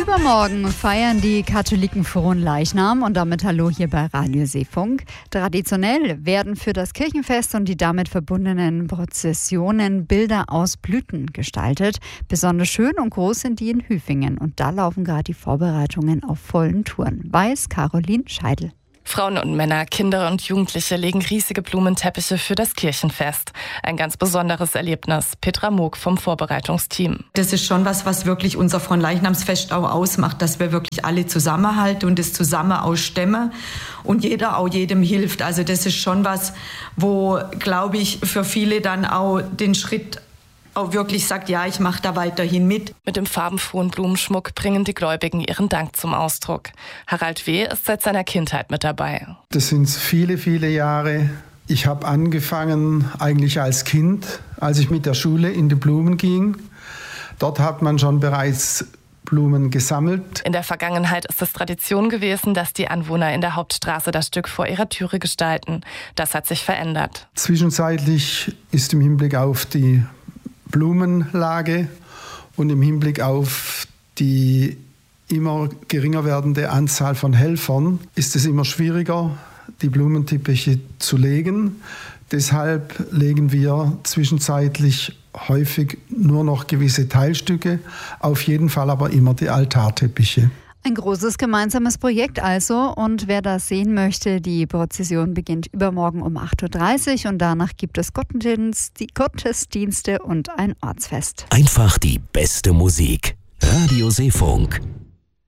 Übermorgen feiern die Katholiken Fronleichnam und damit Hallo hier bei Radio Seefunk. Traditionell werden für das Kirchenfest und die damit verbundenen Prozessionen Bilder aus Blüten gestaltet. Besonders schön und groß sind die in Hüfingen und da laufen gerade die Vorbereitungen auf vollen Touren. Weiß Caroline Scheidel. Frauen und Männer, Kinder und Jugendliche legen riesige Blumenteppiche für das Kirchenfest. Ein ganz besonderes Erlebnis. Petra Moog vom Vorbereitungsteam. Das ist schon was wirklich unser Fronleichnamsfest auch ausmacht, dass wir wirklich alle zusammenhalten und das zusammen ausstemmen und jeder auch jedem hilft. Also das ist schon was, wo, glaube ich, für viele dann auch den Schritt auch wirklich sagt, ja, ich mache da weiterhin mit. Mit dem farbenfrohen Blumenschmuck bringen die Gläubigen ihren Dank zum Ausdruck. Harald W. ist seit seiner Kindheit mit dabei. Das sind viele, viele Jahre. Ich habe angefangen eigentlich als Kind, als ich mit der Schule in die Blumen ging. Dort hat man schon bereits Blumen gesammelt. In der Vergangenheit ist es Tradition gewesen, dass die Anwohner in der Hauptstraße das Stück vor ihrer Türe gestalten. Das hat sich verändert. Zwischenzeitlich ist im Hinblick auf die Blumenlage und im Hinblick auf die immer geringer werdende Anzahl von Helfern ist es immer schwieriger, die Blumenteppiche zu legen. Deshalb legen wir zwischenzeitlich häufig nur noch gewisse Teilstücke, auf jeden Fall aber immer die Altarteppiche. Ein großes gemeinsames Projekt also und wer das sehen möchte, die Prozession beginnt übermorgen um 8.30 Uhr und danach gibt es Gottesdienste und ein Ortsfest. Einfach die beste Musik. Radio Seefunk.